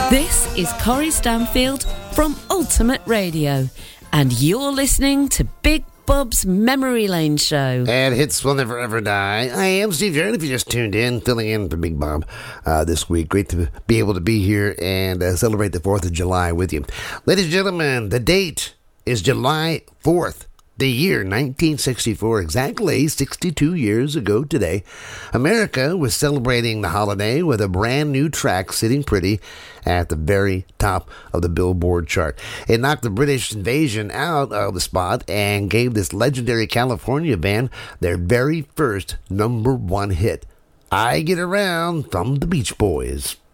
This is Corrie Stanfield from Ultimate Radio, and you're listening to Big Bob's Memory Lane Show. And hits will never ever die. I am Steve Jarrett. If you just tuned in, filling in for Big Bob this week. Great to be able to be here and celebrate the 4th of July with you. Ladies and gentlemen, the date is July 4th. The year 1964, exactly 62 years ago today, America was celebrating the holiday with a brand new track sitting pretty at the very top of the Billboard chart. It knocked the British invasion out of the spot and gave this legendary California band their very first #1 hit, I Get Around, from the Beach Boys.